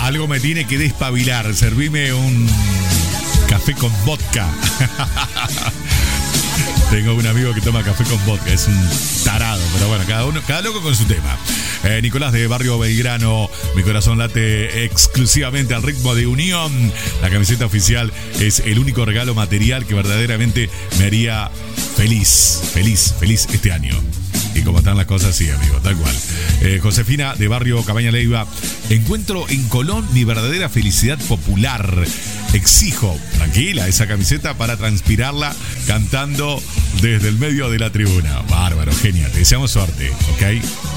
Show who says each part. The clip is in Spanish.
Speaker 1: Algo me tiene que despabilar. Servime un café con vodka. Tengo un amigo que toma café con vodka, es un tarado, pero bueno, cada loco con su tema. Nicolás de Barrio Belgrano, mi corazón late exclusivamente al ritmo de Unión. La camiseta oficial es el único regalo material que verdaderamente me haría feliz este año. Y como están las cosas, sí, amigo, tal cual. Josefina de Barrio Cabaña Leiva, encuentro en Colón mi verdadera felicidad popular. Exijo, tranquila, esa camiseta para transpirarla cantando desde el medio de la tribuna. Bárbaro, genial. Te deseamos suerte, ¿ok?